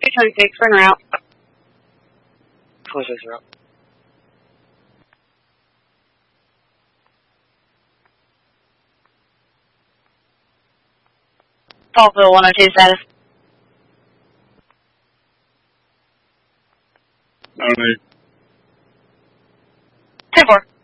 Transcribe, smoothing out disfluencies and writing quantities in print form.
226, bring her out. 26 route. Fallsville 102 status. No need. 10-4.